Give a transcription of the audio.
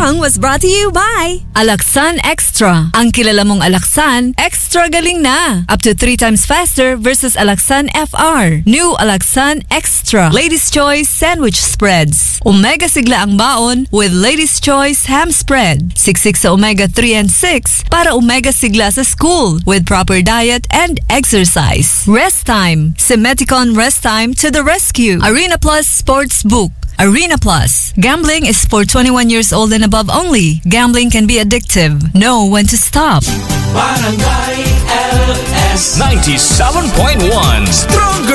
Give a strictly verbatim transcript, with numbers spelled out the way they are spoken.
song was brought to you by Alaxan Extra. Ang kilala mong Alaxan, extra galing na. Up to three times faster versus Alaxan F R. New Alaxan Extra. Ladies' Choice Sandwich Spreads. Omega sigla ang baon with Ladies' Choice Ham Spread. Siksik sa omega three and six para omega sigla sa school with proper diet and exercise. Rest Time. Semeticon Rest Time to the rescue. Arena Plus Sports Book. Arena Plus. Gambling is for twenty-one years old and above only. Gambling can be addictive. Know when to stop. Barangay L S ninety-seven point one. Stronger.